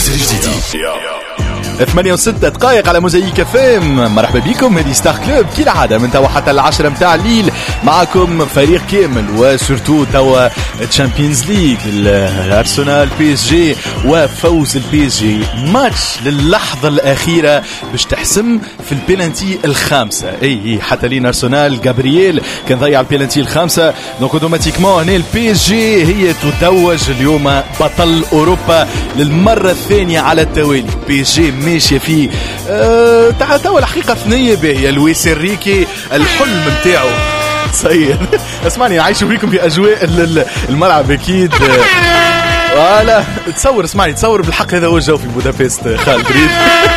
ياسر جديدي 8:06 على موزايك فام. مرحبا بكم، هذه ستار كلوب كالعادة من توا حتى 10 متاع الليل. معكم فريق كامل وسورتو توا تشامبيونز ليج، الارسنال بي اس جي وفوز البي اس جي. ماتش للحظة الأخيرة باش تحسم في البيلانتي الخامسة. اي حتى لين ارسنال جابرييل كان ضيع البيلانتي الخامسة، دونك اوتوماتيكمون هنا البي اس جي هي تتوج اليوم بطل اوروبا للمرة الثانية على التوالي. بي اس جي ماشية فيه توا الحقيقة ثنية باهية. لويس إنريكي الحلم متاعو صحيح. اسمعني، نعيشوا فيكم في أجواء الملعب أكيد. ولا تصور، اسمعني، تصور بالحق هذا هو الجو في بودابست خالد ريد.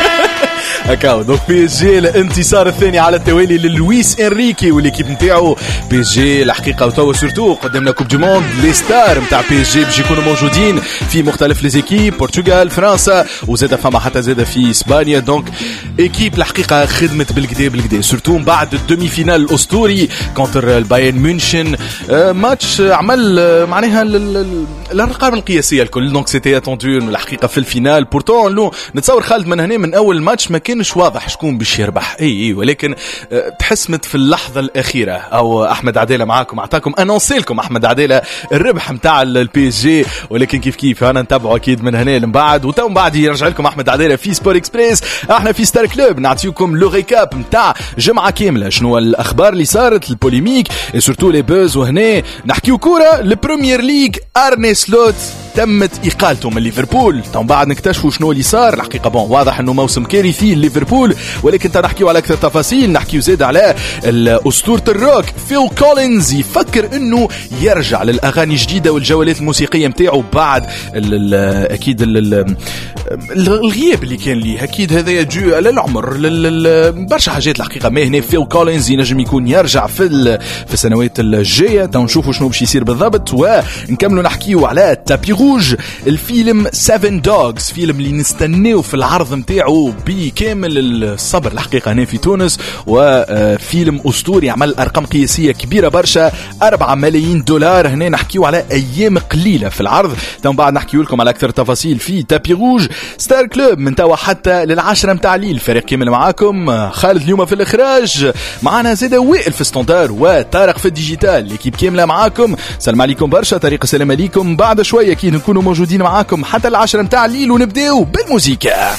هكاو دونك بي اس جي الانتصار الثاني على التوالي للويس إنريكي والليكيب نتاعو. بي اس جي الحقيقه وتوا سورتو قدامنا كوب دو موند، لي ستار نتاع بي اس جي باش يكونوا موجودين في مختلف لي زيكيب، برتغال، فرنسا، وزاد فما حتى زاد في اسبانيا. دونك ايكيب الحقيقه خدمت بالكدا سورتو من بعد الدومي فينال الاسطوري كونتر البايرن ميونشن. ماتش عمل معناها الارقام القياسيه الكل، دونك سيتي اتوندو الحقيقه في الفينال. بورتون لو نتصور خالد من هنا من اول ماتش ما كانش واضح شكون باش يربح. اي ولكن تحسمت في اللحظه الاخيره. او احمد عداله معاكم، اعطاكم انونسي لكم احمد عداله الربح نتاع البي اس جي، ولكن كيف انا نتابعوا اكيد من هنا من بعد، وتو من بعد يرجع لكم احمد عداله في سبور اكسبريس. احنا في ستار كلوب نعطيكم لو ريكاب نتاع جمعه كامله، شنو الاخبار اللي صارت، البوليميك سورتو لي بوز، وهنا نحكيو كوره البريمير ليج. ارني سلوت تمت اقالته من ليفربول، تو بعد نكتشفوا شنو اللي صار. الحقيقه بون واضح انه موسم كارثي ليفربول، ولكن تنحكيو على اكثر تفاصيل. نحكيو زيد على اسطوره الروك فيل كولينز يفكر انه يرجع للاغاني الجديده والجولات الموسيقيه نتاعو بعد اكيد الغياب اللي كان ليه. اكيد هذا يجو على العمر برشا حاجات. الحقيقه ما هنا فيل كولينز ينجم يكون يرجع في السنوات الجايه، تو نشوفوا شنو باش يصير بالضبط. ونكملوا نحكيو على تابي روج، الفيلم 7 دوغز، فيلم اللي نستناو في العرض نتاعو بكامل الصبر الحقيقه هنا في تونس، وفيلم اسطوري عمل ارقام قياسيه كبيره برشا، 4 ملايين دولار. هنا نحكيو على ايام قليله في العرض، ثم بعد نحكيو لكم على اكثر تفاصيل في تابي روج. ستار كلوب من توا حتى لل10 متاع الليل، فريق كامل معاكم. خالد اليوم في الاخراج، معنا زيد وائل في ستاندار وطارق في الديجيتال، ليكيب كامله معاكم. سلام عليكم برشا، طريق السلام عليكم. بعد شويه اكيد نكونوا موجودين معاكم حتى ل10 متاع الليل، ونبداو بالموسيقى.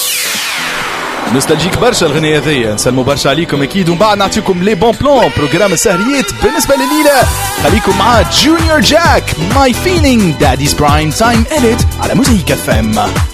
نوستالجيك برشا الغنية هذيا، نسلموا برشا عليكم اكيد، ومن بعد نعطيكم لي بون بلان بروجرام السهريات بالنسبه لليله. خليكم مع جونيور جاك، ماي فيلينج، داديز برايم تايم اديت على موزايك اف ام.